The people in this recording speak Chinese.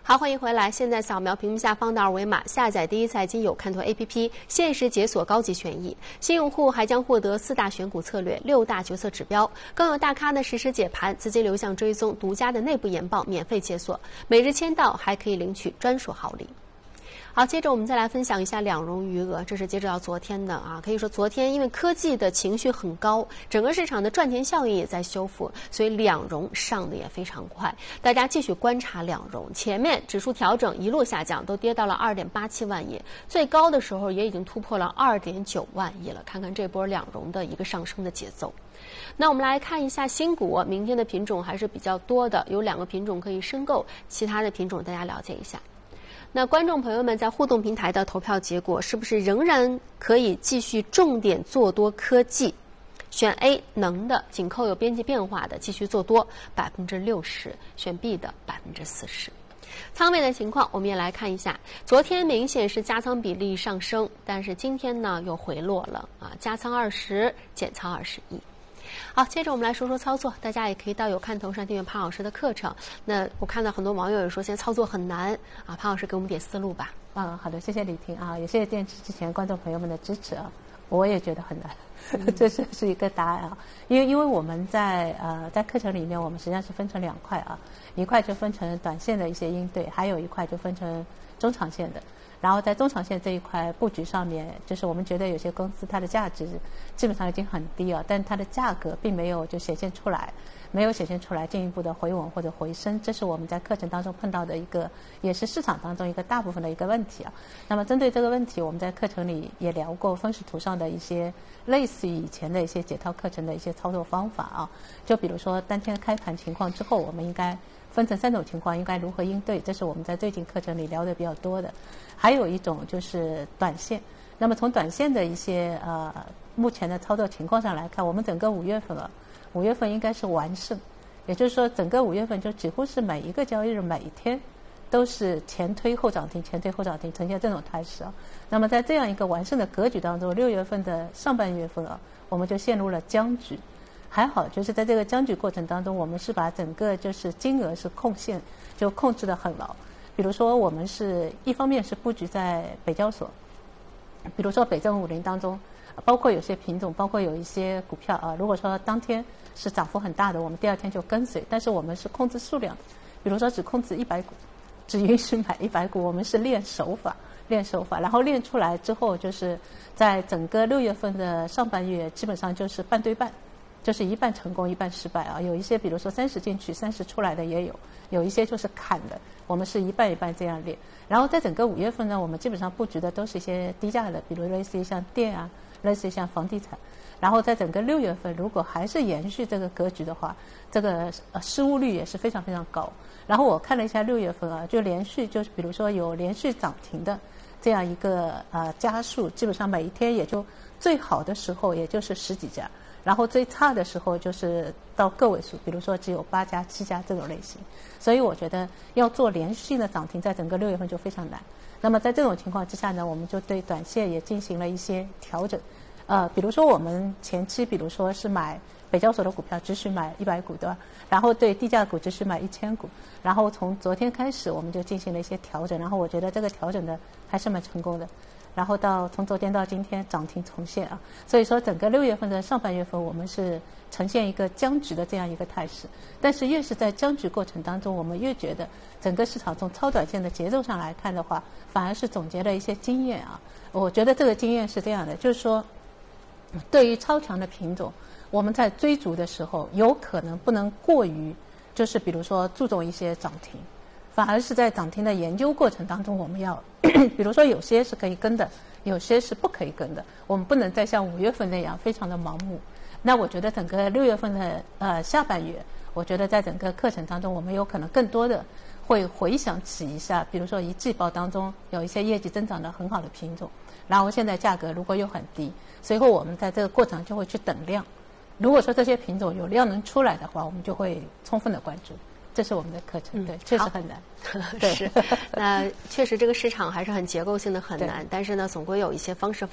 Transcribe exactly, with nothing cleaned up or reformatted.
好，欢迎回来。现在扫描屏幕下方的二维码，下载第一财经有看图 A P P， 限时解锁高级权益。新用户还将获得四大选股策略、六大决策指标，更有大咖的实时解盘、资金流向追踪、独家的内部研报免费解锁。每日签到还可以领取专属好礼。好，接着我们再来分享一下两融余额，这是接着到昨天的啊，可以说昨天因为科技的情绪很高，整个市场的赚钱效应也在修复，所以两融上的也非常快。大家继续观察两融，前面指数调整一路下降，都跌到了二点八七万亿，最高的时候也已经突破了二点九万亿了。看看这波两融的一个上升的节奏。那我们来看一下新股，明天的品种还是比较多的，有两个品种可以申购，其他的品种大家了解一下。那观众朋友们在互动平台的投票结果是不是仍然可以继续重点做多科技？选 A 能的，紧扣有边际变化的继续做多百分之六十，选 B 的百分之四十。仓位的情况我们也来看一下，昨天明显是加仓比例上升，但是今天呢又回落了啊，加仓二十，减仓二十一。好，接着我们来说说操作，大家也可以到有看头上订阅潘老师的课程。那我看到很多网友也说现在操作很难啊，潘老师给我们点思路吧。 啊，好的，谢谢李婷啊，也谢谢电视之前观众朋友们的支持啊，我也觉得很难，嗯、这是是一个答案啊，因为因为我们在呃在课程里面，我们实际上是分成两块啊，一块就分成短线的一些应对，还有一块就分成中长线的。然后在中长线这一块布局上面，就是我们觉得有些公司它的价值基本上已经很低了，但它的价格并没有就显现出来，没有显现出来进一步的回稳或者回升，这是我们在课程当中碰到的一个，也是市场当中一个大部分的一个问题啊。那么针对这个问题，我们在课程里也聊过分时图上的一些类似于以前的一些解套课程的一些操作方法啊，就比如说当天开盘情况之后，我们应该分成三种情况应该如何应对，这是我们在最近课程里聊的比较多的。还有一种就是短线，那么从短线的一些呃目前的操作情况上来看，我们整个五月份啊，五月份应该是完胜，也就是说整个五月份就几乎是每一个交易日每一天都是前推后涨停，前推后涨停，呈现这种态势啊。那么在这样一个完胜的格局当中，六月份的上半月份啊，我们就陷入了僵局。还好，就是在这个僵局过程当中，我们是把整个就是金额是控线就控制得很牢。比如说，我们是一方面是布局在北交所，比如说北证五零当中，包括有些品种，包括有一些股票啊，如果说当天是涨幅很大的，我们第二天就跟随，但是我们是控制数量，比如说只控制一百股，只允许买一百股，我们是练手法，练手法，然后练出来之后，就是在整个六月份的上半月，基本上就是半对半。就是一半成功一半失败啊，有一些比如说三十进去三十出来的也有，有一些就是砍的，我们是一半一半这样练。然后在整个五月份呢，我们基本上布局的都是一些低价的，比如类似于像电啊，类似于像房地产。然后在整个六月份，如果还是延续这个格局的话，这个呃失误率也是非常非常高。然后我看了一下六月份啊，就连续就是比如说有连续涨停的这样一个呃家数，基本上每一天也就最好的时候也就是十几家。然后最差的时候就是到个位数，比如说只有八家、七家这种类型。所以我觉得要做连续性的涨停，在整个六月份就非常难。那么在这种情况之下呢，我们就对短线也进行了一些调整。呃，比如说我们前期，比如说是买北交所的股票，只许买一百股，对吧？然后对低价股只许买一千股。然后从昨天开始，我们就进行了一些调整。然后我觉得这个调整的还是蛮成功的。然后到从昨天到今天涨停重现啊，所以说整个六月份的上半月份我们是呈现一个僵局的这样一个态势。但是越是在僵局过程当中，我们越觉得整个市场从超短线的节奏上来看的话，反而是总结了一些经验啊。我觉得这个经验是这样的，就是说对于超强的品种，我们在追逐的时候有可能不能过于就是比如说注重一些涨停，反而是在涨停的研究过程当中，我们要比如说有些是可以跟的，有些是不可以跟的，我们不能再像五月份那样非常的盲目。那我觉得整个六月份的呃下半月，我觉得在整个课程当中，我们有可能更多的会回想起一下，比如说一季报当中有一些业绩增长的很好的品种，然后现在价格如果又很低，随后我们在这个过程就会去等量。如果说这些品种有量能出来的话，我们就会充分的关注。这是我们的课程，对，确实很难。 是，那确实这个市场还是很结构性的很难，但是呢，总归有一些方式